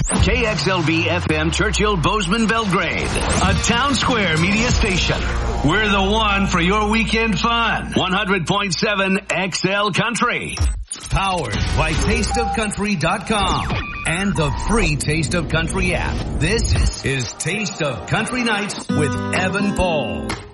KXLB FM Churchill Bozeman Belgrade, a Town Square media station. We're the one for your weekend fun. 100.7 XL Country. Powered by TasteOfCountry.com and the free Taste of Country app. This is Taste of Country Nights with Evan Paul.